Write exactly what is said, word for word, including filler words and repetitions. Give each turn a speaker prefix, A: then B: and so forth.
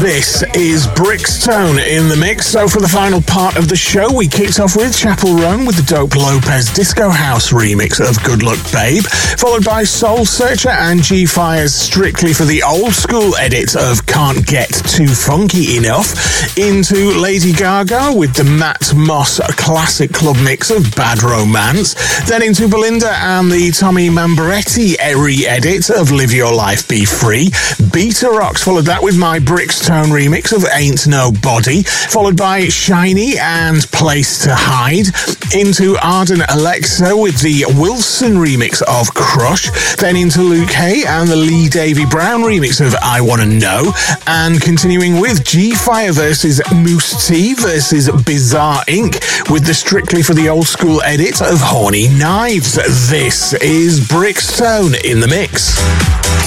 A: This is Brixtone in the mix. So for the final part of the show, we kicked off with Chapel Roan with the Dope Lopez Disco House remix of Good Luck Babe, followed by Soul Searcher and G-Fire's Strictly for the Old School edit of Can't Get Too Funky Enough, into Lady Gaga with the Matt Moss classic club mix of Bad Romance, then into Belinda and the Tommy Mambaretti re-edit of Live Your Life Be Free. Beta Rocks followed that with my Brixtone remix of Ain't No Body, followed by Shiny and Place to Hide, into Arden Alexa with the Wilson remix of Crush, then into Luke Hay and the Lee Davy Brown remix of I Wanna Know, and continuing with G-Fire versus Moose T versus Bizarre Incorporated with the Strictly for the Old School edit of Horny Knives. This is Brixtone in the mix.